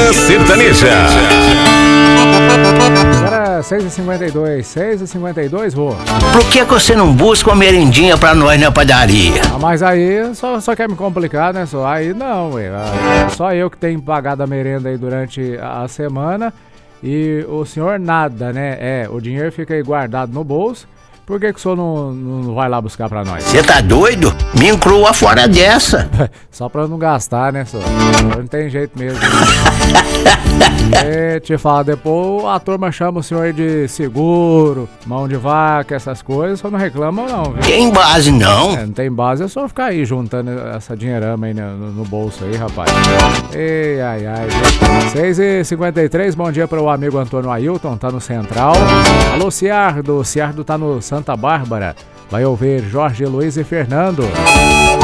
Manhã Sertaneja. Agora 6h52, 6h52, vô. Por que você não busca uma merendinha pra nós na padaria? Ah, mas aí só quer me complicar, né, só? Aí não, ué. Só eu que tenho pagado a merenda aí durante a semana e o senhor nada, né? O dinheiro fica aí guardado no bolso. Por que o senhor não vai lá buscar pra nós? Você tá doido? Me inclua fora dessa. Só pra não gastar, né, senhor? Não tem jeito mesmo. Te fala, depois a turma chama o senhor aí de seguro, mão de vaca, essas coisas, só não reclamam não, viu? Tem base não. Não tem base, é só ficar aí juntando essa dinheirama aí no bolso aí, rapaz. Ei, ai, ai. 6h53, bom dia para o amigo Antônio Ailton, tá no Central. Alô, Ciardo tá no Santa Bárbara. Vai ouvir Jorge Luiz e Fernando.